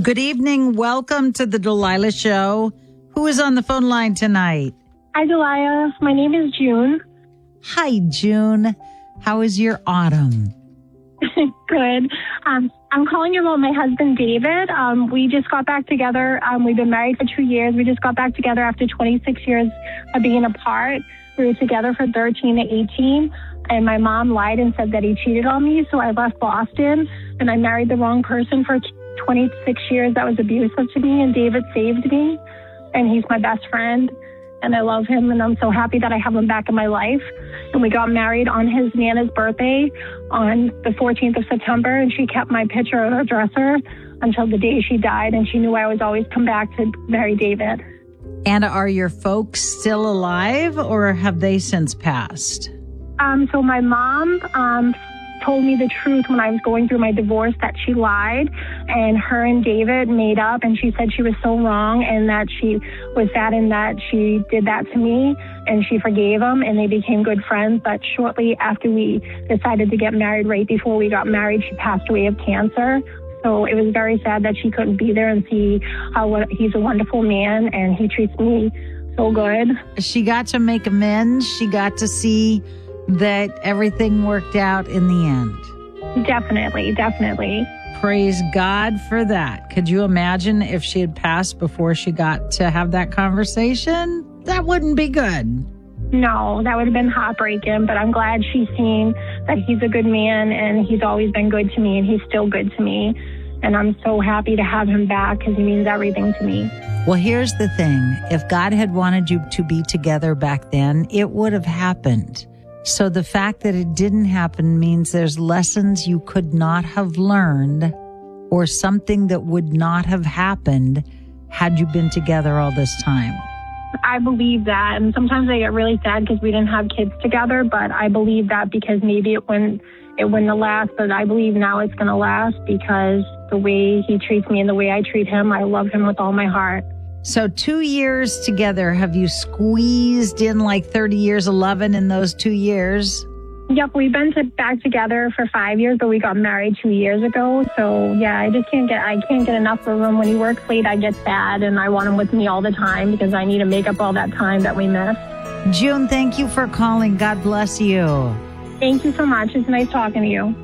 Good evening. Welcome to the Delilah Show. Who is on the phone line tonight? Hi, Delilah. My name is June. Hi, June. How is your autumn? Good. I'm calling you about my husband, David. We just got back together. We've been married for 2 years. We just got back together after 26 years of being apart. We were together for 13 to 18, and my mom lied and said that he cheated on me, so I left Boston, and I married the wrong person for 26 years that was abusive to me, and David saved me, and he's my best friend, and I love him, and I'm so happy that I have him back in my life. And we got married on his Nana's birthday on the 14th of September, and she kept my picture on her dresser until the day she died, and she knew I would always come back to marry David. And are your folks still alive, or have they since passed? So my mom told me the truth when I was going through my divorce, that she lied, and her and David made up, and she said she was so wrong and that she was sad and that she did that to me, and she forgave him, and they became good friends. But shortly after we decided to get married, right before we got married, she passed away of cancer. So it was very sad that she couldn't be there and see how he's a wonderful man, and he treats me so good. She got to make amends. She got to see that everything worked out in the end. Definitely. Praise God for that. Could you imagine if she had passed before she got to have that conversation? That wouldn't be good. No, that would have been heartbreaking, but I'm glad she's seen that he's a good man, and he's always been good to me, and he's still good to me. And I'm so happy to have him back because he means everything to me. Well, here's the thing. If God had wanted you to be together back then, it would have happened. So the fact that it didn't happen means there's lessons you could not have learned, or something that would not have happened had you been together all this time. I believe that, and sometimes I get really sad because we didn't have kids together, but I believe that because maybe it wouldn't have last, but I believe now it's going to last because the way he treats me and the way I treat him, I love him with all my heart. So 2 years together, have you squeezed in like 30 years, 11 in those 2 years? Yep, we've been back together for 5 years, but we got married 2 years ago. So yeah, I can't get enough of him. When he works late, I get sad, and I want him with me all the time because I need to make up all that time that we missed. June, thank you for calling. God bless you. Thank you so much. It's nice talking to you.